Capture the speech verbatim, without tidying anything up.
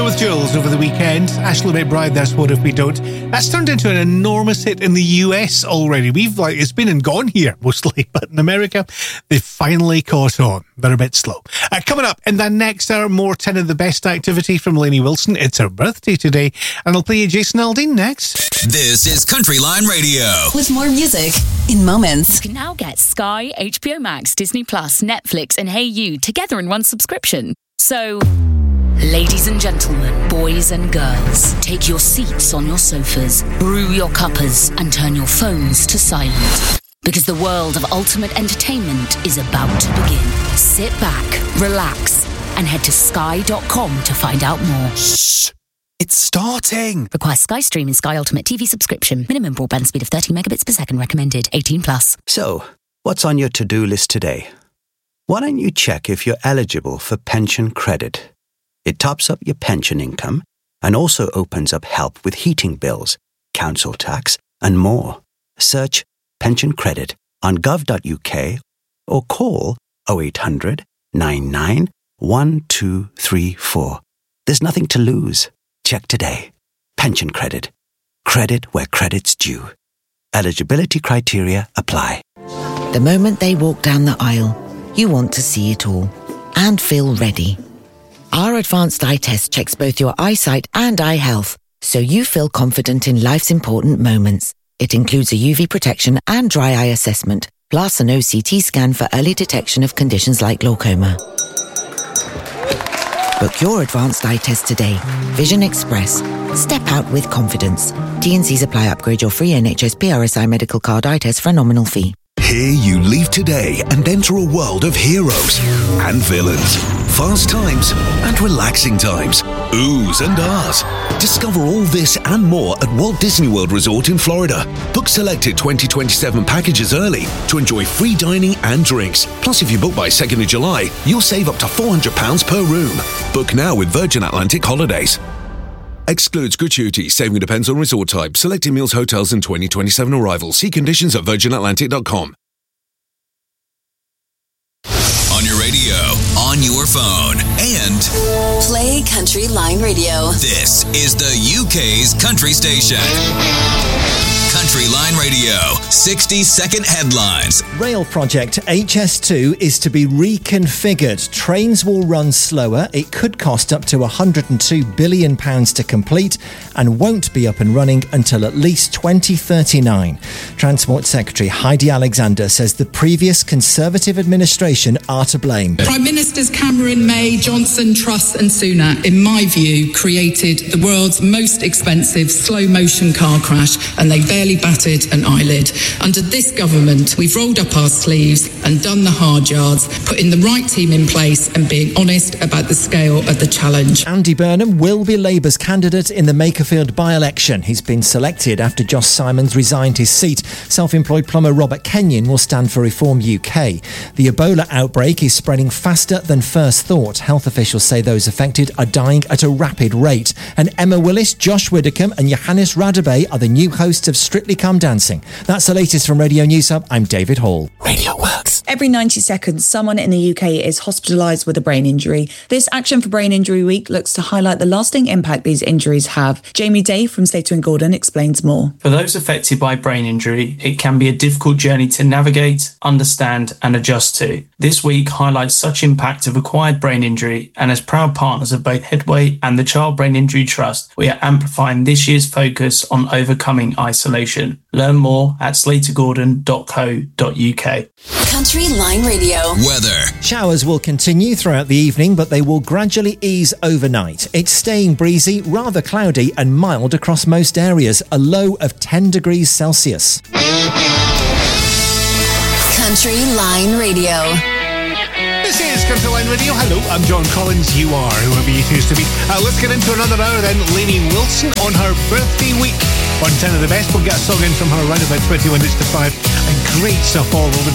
with Jules over the weekend. Ashley McBride, That's What If We Don't. That's turned into an enormous hit in the U S already. We've like it's been and gone here mostly, but in America, they've finally caught on. They're a bit slow. Uh, coming up in the next hour, more ten of the best activity from Lainey Wilson. It's her birthday today, and I'll play you Jason Aldean next. This is Country Line Radio. With more music in moments. You can now get Sky, H B O Max, Disney Plus, Netflix, and Hey You together in one subscription. So, ladies and gentlemen, boys and girls, take your seats on your sofas, brew your cuppers, and turn your phones to silent. Because the world of ultimate entertainment is about to begin. Sit back, relax, and head to sky dot com to find out more. Shh! It's starting! Requires Sky Stream and Sky Ultimate T V subscription. Minimum broadband speed of thirty megabits per second recommended. eighteen plus. So, what's on your to-do list today? Why don't you check if you're eligible for pension credit? It tops up your pension income and also opens up help with heating bills, council tax, and more. Search pension credit on gov dot u k or call oh eight hundred, nine nine, one two three four. There's nothing to lose. Check today. Pension credit. Credit where credit's due. Eligibility criteria apply. The moment they walk down the aisle, you want to see it all and feel ready. Our advanced eye test checks both your eyesight and eye health, so you feel confident in life's important moments. It includes a U V protection and dry eye assessment, plus an O C T scan for early detection of conditions like glaucoma. Book your advanced eye test today. Vision Express. Step out with confidence. T and Cs apply. Upgrade your free N H S P R S I medical card eye test for a nominal fee. Here you leave today and enter a world of heroes and villains, fast times and relaxing times, oohs and ahs. Discover all this and more at Walt Disney World Resort in Florida. Book selected twenty twenty-seven packages early to enjoy free dining and drinks. Plus, if you book by second of July, you'll save up to four hundred pounds per room. Book now with Virgin Atlantic Holidays. Excludes gratuity. Saving depends on resort type. Selected meals, hotels, and twenty twenty-seven arrivals. See conditions at virgin atlantic dot com. On your radio, on your phone, and Play Country Line Radio. This is the U K's country station. Country Line Radio, sixty second headlines. Rail project H S two is to be reconfigured. Trains will run slower. It could cost up to one hundred two billion pounds to complete and won't be up and running until at least twenty thirty-nine. Transport Secretary Heidi Alexander says the previous Conservative administration are to blame. Prime Ministers Cameron, May, Johnson, Truss and Sunak, in my view, created the world's most expensive slow-motion car crash, and they barely batted an eyelid. Under this government, we've rolled up our sleeves and done the hard yards, putting the right team in place and being honest about the scale of the challenge. Andy Burnham will be Labour's candidate in the Makerfield by-election. He's been selected after Josh Simons resigned his seat. Self-employed plumber Robert Kenyon will stand for Reform U K. The Ebola outbreak is spreading faster than first thought. Health officials say those affected are dying at a rapid rate. And Emma Willis, Josh Widdicombe and Johannes Radebe are the new hosts of Strictly Come Dancing. That's the latest from Radio News Hub. I'm David Hall. Radio Works. Every ninety seconds, someone in the U K is hospitalised with a brain injury. This Action for Brain Injury Week looks to highlight the lasting impact these injuries have. Jamie Day from Slater and Gordon explains more. For those affected by brain injury, it can be a difficult journey to navigate, understand and adjust to. This week highlights such impact of acquired brain injury, and as proud partners of both Headway and the Child Brain Injury Trust, we are amplifying this year's focus on overcoming isolation. Learn more at slater gordon dot co dot u k. Country Line Radio. Weather. Showers will continue throughout the evening, but they will gradually ease overnight. It's staying breezy, rather cloudy and mild across most areas, a low of ten degrees Celsius. Country Line Radio. This is Country Line Radio. Hello, I'm John Collins. You are whoever you choose to be. Uh, let's get into another hour then. Lainey Wilson on her birthday week. one ten of the best. We'll get a song in from her around about twenty minutes to five. And great stuff all over the